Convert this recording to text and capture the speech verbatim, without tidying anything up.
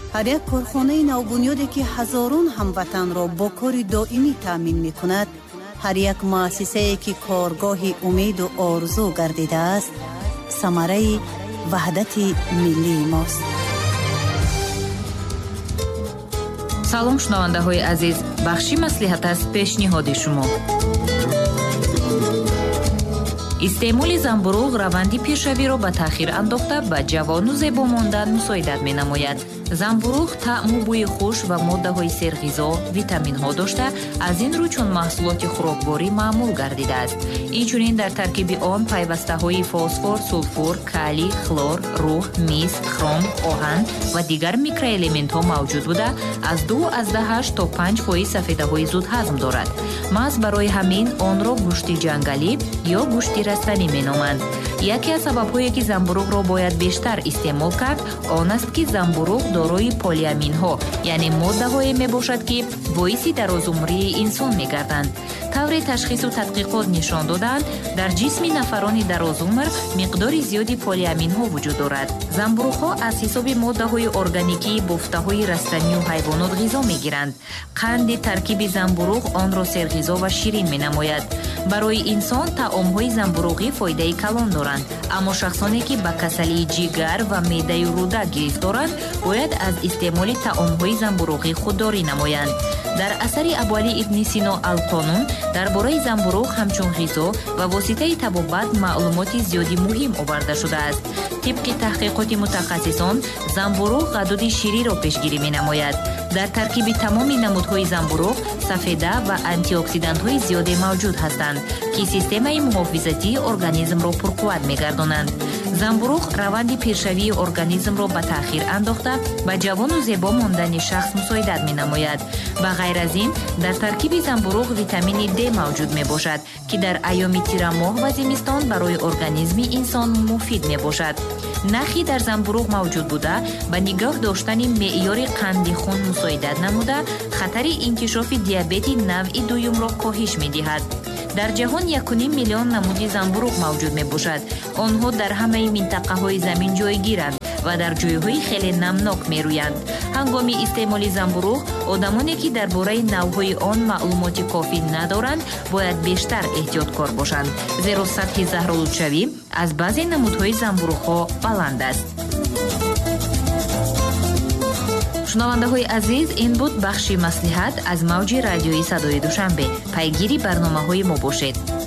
ҳар як корхонаи навбунёде ки ҳазорон ҳамватанро бо кори доимӣ таъмин мекунад, ҳар як муассисае ки коргоҳи умеду орзу гардидааст, самараи ваҳдати миллии мост. салом шунавандаҳои азиз, бахши маслиҳат аст пешниҳоди шумо. истеъмоли замбурӯғ раванди пешравиро ба таъхир андохта ба ҷавону зебо мондан мусоидат менамояд. замбурӯғ таъму бӯи хуш ва моддаҳои серғизо, витаминҳо дошта, аз ин рӯ чун маҳсулоти хӯрокворӣ маъмул гардидааст. инчунин дар таркиби он пайвастаҳои фосфор, сулфур, калий, хлор, рӯҳ, мис, хром, оҳан ва дигар микроэлементҳо мавҷуд буда, аз ду азда ҳашт то панҷ фоиз сафедаҳои зудҳазм дорад. маҳз барои ҳамин онро гӯшти ҷангалӣ ё гӯшти растанӣ меноманд. яке аз сабабҳое ки замбурӯғро бояд бештар истеъмол кард, он аст ки замбурӯғ дорои полиаминҳо, яъне моддаҳое мебошад ки боиси дарозумрии инсон мегарданд. тавре ташхису тадқиқот нишон доданд, дар ҷисми нафарони дарозумр миқдори зиёди полиаминҳо вуҷуд дорад. замбурӯғҳо аз ҳисоби моддаҳои органикии бофтаҳои растанию ҳайвонот ғизо мегиранд. қанди таркиби замбурӯғ онро серғизо ва ширин менамояд. барои инсон таомҳои замбурӯғӣ фоидаи калон доранд, аммо шахсоне ки ба касалии ҷигар ва меъдаи рӯда гирифторанд, бояд аз истеъмоли таомҳои замбурӯғӣ худдорӣ намоянд. дар асари абуали ибни сино алқонун дар бораи замбурӯғ ҳамчун ғизо ва воситаи табобат маълумоти зиёди муҳим оварда шудааст. тибқи таҳқиқоти мутахассисон, замбурӯғ ғадуди шириро пешгирӣ менамояд. дар таркиби тамоми намудҳои замбурӯғ сафеда ва антиоксидантҳои зиёде мавҷуд ҳастанд, ки системаи муҳофизатии организмро пурқувват мегардонанд. замбурӯғ раванди пиршавии организмро ба таъхир андохта, ба ҷавону зебо мондани шахс мусоидат менамояд. ба ғайр аз ин, дар таркиби замбурӯғ витамини Д мавҷуд мебошад, ки дар айёми тирамоҳ ва зимистон барои организми инсон муфид мебошад. нахи дар замбурӯғ мавҷуд буда, ба нигоҳ доштани меъёри қанди хун мусоидат намуда, хатари инкишофи диабети навъи дуюмро коҳиш медиҳад. дар ҷаҳон якуним миллион намуди замбурӯғ мавҷуд мебошад. онҳо дар ҳамаи минтақаҳои замин ҷойгиранд ва дар ҷойҳои хеле намнок мерӯянд. ҳангоми истеъмоли замбурӯғ, одамоне ки дар бораи навъҳои он маълумоти кофӣ надоранд, бояд бештар эҳтиёткор бошанд, зеро сатҳи заҳролудшавӣ аз баъзе намудҳои замбурӯғҳо баланд аст. шунавандаҳои азиз, ин буд бахши маслиҳат аз мавҷи радиои садои душанбе. пайгири барномаҳои мо бошед.